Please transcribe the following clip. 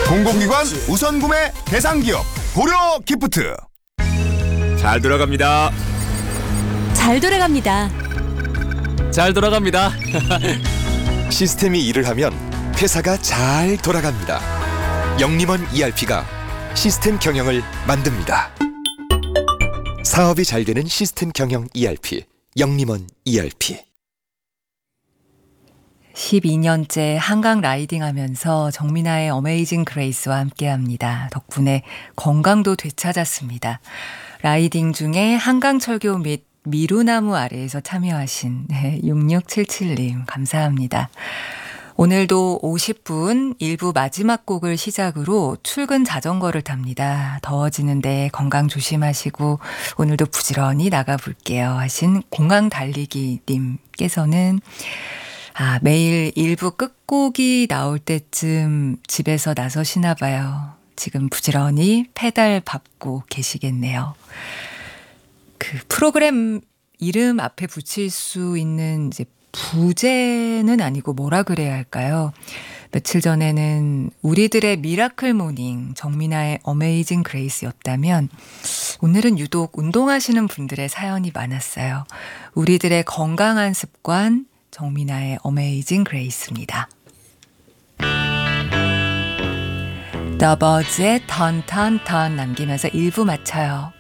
공공기관 우선 구매 대상 기업 고려 기프트. 잘 돌아갑니다. 잘 돌아갑니다. 잘 돌아갑니다. 시스템이 일을 하면 회사가 잘 돌아갑니다. 영림원 ERP가 시스템 경영을 만듭니다. 사업이 잘 되는 시스템 경영 ERP, 영림원 ERP. 12년째 한강 라이딩 하면서 정민아의 어메이징 그레이스와 함께합니다. 덕분에 건강도 되찾았습니다. 라이딩 중에 한강철교 및 미루나무 아래에서 참여하신 6677님 감사합니다. 오늘도 50분 1부 마지막 곡을 시작으로 출근 자전거를 탑니다. 더워지는데 건강 조심하시고 오늘도 부지런히 나가볼게요 하신 공항달리기님께서는 매일 1부 끝곡이 나올 때쯤 집에서 나서시나 봐요. 지금 부지런히 페달 밟고 계시겠네요. 그 프로그램 이름 앞에 붙일 수 있는 이제 부제는 아니고 뭐라 그래야 할까요? 며칠 전에는 우리들의 미라클 모닝 정민아의 어메이징 그레이스였다면 오늘은 유독 운동하시는 분들의 사연이 많았어요. 우리들의 건강한 습관 정민아의 어메이징 그레이스입니다. 더버즈의 턴턴턴 남기면서 1부 마쳐요.